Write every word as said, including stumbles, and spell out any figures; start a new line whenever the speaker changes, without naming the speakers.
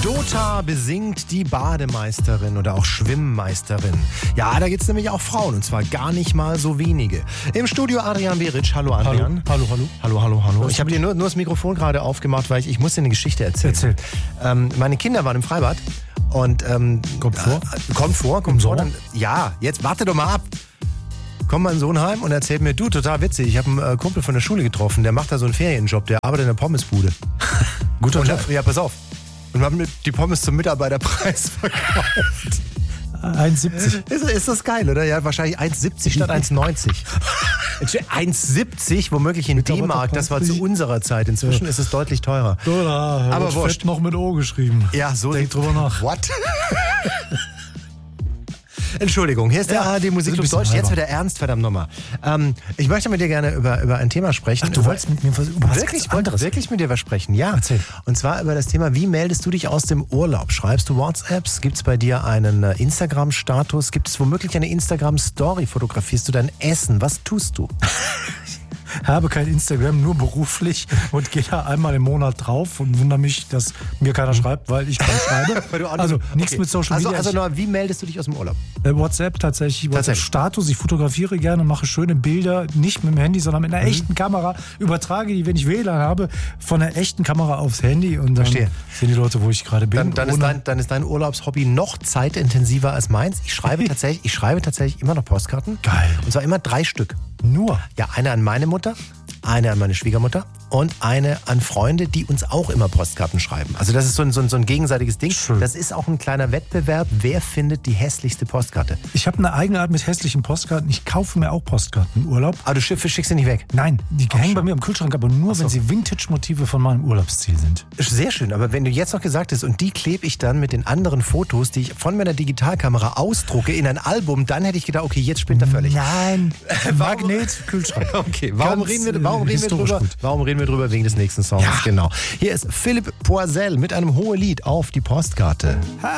Lothar besingt die Bademeisterin oder auch Schwimmmeisterin. Ja, da gibt's nämlich auch Frauen und zwar gar nicht mal so wenige. Im Studio Adrian Beric. Hallo Adrian.
Hallo, hallo.
Hallo, hallo, hallo. Ich habe dir nur, nur das Mikrofon gerade aufgemacht, weil ich, ich muss dir eine Geschichte erzählen. Erzähl. Ähm, meine Kinder waren im Freibad und... Ähm,
kommt vor?
Äh, kommt vor, kommt vor. Dann, ja, jetzt warte doch mal ab. Kommt mein Sohn heim und erzählt mir, du, total witzig, ich habe einen äh, Kumpel von der Schule getroffen, der macht da so einen Ferienjob, der arbeitet in der Pommesbude. Guter Job. Ja, pass auf. Und wir haben die Pommes zum Mitarbeiterpreis verkauft.
eins siebzig.
Ist, ist das geil, oder? Ja, wahrscheinlich eins siebzig statt eins neunzig. eins siebzig, womöglich in D-Mark, das war zu unserer Zeit. Inzwischen ja. ist es deutlich teurer.
Oder,
aber wurscht.
Noch mit O geschrieben.
Ja, so.
Denk drüber nach.
What? Entschuldigung, hier ist der ja, A R D Musikclub Deutsch. Halber. Jetzt wird er ernst, verdammt nochmal. Ähm, ich möchte mit dir gerne über, über ein Thema sprechen.
Ach, du wolltest mit mir was, über was
wirklich, ich wollte wirklich mit dir was sprechen, ja.
Erzähl.
Und zwar über das Thema, wie meldest du dich aus dem Urlaub? Schreibst du WhatsApps? Gibt es bei dir einen äh, Instagram-Status? Gibt es womöglich eine Instagram-Story? Fotografierst du dein Essen? Was tust du?
Habe kein Instagram, nur beruflich und gehe da einmal im Monat drauf und wundere mich, dass mir keiner schreibt, weil ich kein schreibe.
weil du
also okay. nichts mit Social Media.
Also, also nur, wie meldest du dich aus dem Urlaub?
Äh, WhatsApp tatsächlich, WhatsApp-Status. Ich fotografiere gerne, mache schöne Bilder, nicht mit dem Handy, sondern mit einer mhm. echten Kamera. Übertrage die, wenn ich W L A N habe, von einer echten Kamera aufs Handy und dann Verstehe. sehen die Leute, wo ich gerade bin.
Dann, dann, ist dein, dann ist dein Urlaubshobby noch zeitintensiver als meins. Ich schreibe tatsächlich, ich schreibe tatsächlich immer noch Postkarten.
Geil.
Und zwar immer drei Stück.
Nur?
Ja, eine an meine Mutter, eine an meine Schwiegermutter und eine an Freunde, die uns auch immer Postkarten schreiben. Also das ist so ein, so ein, so ein gegenseitiges Ding.
Schön.
Das ist auch ein kleiner Wettbewerb. Wer findet die hässlichste Postkarte?
Ich habe eine eigene Art mit hässlichen Postkarten. Ich kaufe mir auch Postkarten im Urlaub.
Aber du schickst, schickst sie nicht weg?
Nein, die auch hängen schon bei mir im Kühlschrank, aber nur,
so.
wenn sie Vintage-Motive von meinem Urlaubsziel sind.
Sehr schön, aber wenn du jetzt noch gesagt hast, und die klebe ich dann mit den anderen Fotos, die ich von meiner Digitalkamera ausdrucke, in ein Album, dann hätte ich gedacht, okay, jetzt spinnt er völlig.
Nein, Magnet, Kühlschrank.
Okay, warum reden wir, warum reden wir drüber? Gut. Warum reden wir drüber? Wegen des nächsten Songs.
Ja.
Genau. Hier ist Philipp Poisel mit einem Hohelied auf die Postkarte.